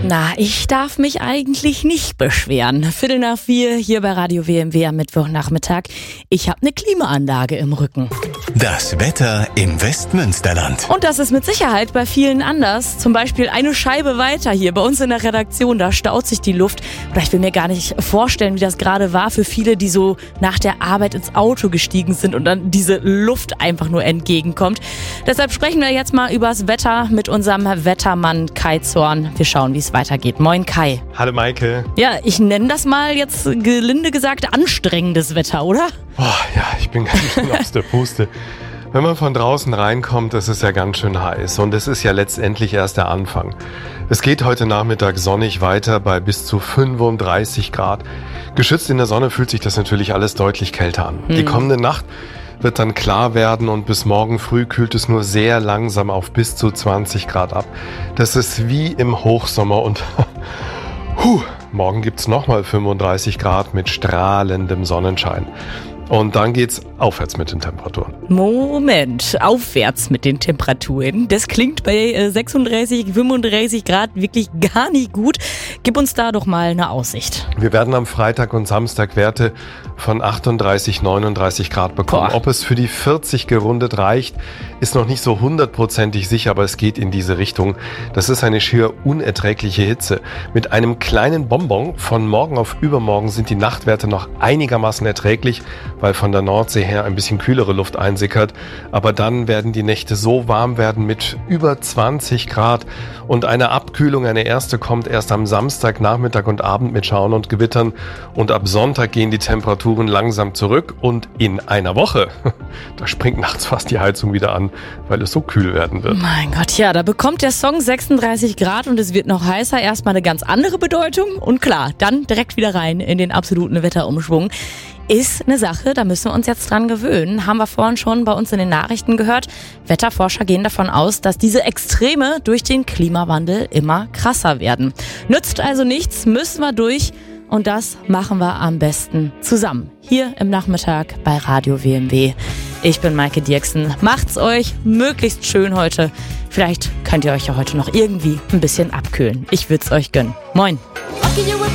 Na, ich darf mich eigentlich nicht beschweren. 3:45 hier bei Radio WMW am Mittwochnachmittag. Ich habe eine Klimaanlage im Rücken. Das Wetter im Westmünsterland. Und das ist mit Sicherheit bei vielen anders. Zum Beispiel eine Scheibe weiter hier bei uns in der Redaktion. Da staut sich die Luft. Oder ich will mir gar nicht vorstellen, wie das gerade war für viele, die so nach der Arbeit ins Auto gestiegen sind und dann diese Luft einfach nur entgegenkommt. Deshalb sprechen wir jetzt mal übers Wetter mit unserem Wettermann Kai Zorn. Wir schauen, wie es weitergeht. Moin Kai. Hallo Maike. Ja, ich nenne das mal jetzt gelinde gesagt anstrengendes Wetter, oder? Ja, ich bin ganz schön aus der Puste. Wenn man von draußen reinkommt, ist es ja ganz schön heiß und es ist ja letztendlich erst der Anfang. Es geht heute Nachmittag sonnig weiter bei bis zu 35 Grad. Geschützt in der Sonne fühlt sich das natürlich alles deutlich kälter an. Die kommende Nacht wird dann klar werden und bis morgen früh kühlt es nur sehr langsam auf bis zu 20 Grad ab. Das ist wie im Hochsommer und morgen gibt's nochmal 35 Grad mit strahlendem Sonnenschein. Und dann geht's aufwärts mit den Temperaturen. Moment, aufwärts mit den Temperaturen. Das klingt bei 36, 35 Grad wirklich gar nicht gut. Gib uns da doch mal eine Aussicht. Wir werden am Freitag und Samstag Werte von 38, 39 Grad bekommen. Ob es für die 40 gerundet reicht, ist noch nicht so 100%ig sicher, aber es geht in diese Richtung. Das ist eine schier unerträgliche Hitze. Mit einem kleinen Bonbon von morgen auf übermorgen sind die Nachtwerte noch einigermaßen erträglich, weil von der Nordsee her ein bisschen kühlere Luft einsickert. Aber dann werden die Nächte so warm werden mit über 20 Grad. Und eine Abkühlung, eine erste, kommt erst am Samstag, Nachmittag und Abend mit Schauern und Gewittern. Und ab Sonntag gehen die Temperaturen langsam zurück. Und in einer Woche, da springt nachts fast die Heizung wieder an, weil es so kühl werden wird. Mein Gott, ja, da bekommt der Song 36 Grad und es wird noch heißer. Erstmal eine ganz andere Bedeutung. Und klar, dann direkt wieder rein in den absoluten Wetterumschwung. Ist eine Sache, da müssen wir uns jetzt dran gewöhnen. Haben wir vorhin schon bei uns in den Nachrichten gehört. Wetterforscher gehen davon aus, dass diese Extreme durch den Klimawandel immer krasser werden. Nützt also nichts, müssen wir durch. Und das machen wir am besten zusammen. Hier im Nachmittag bei Radio WMW. Ich bin Maike Dirksen. Macht's euch möglichst schön heute. Vielleicht könnt ihr euch ja heute noch irgendwie ein bisschen abkühlen. Ich würd's euch gönnen. Moin.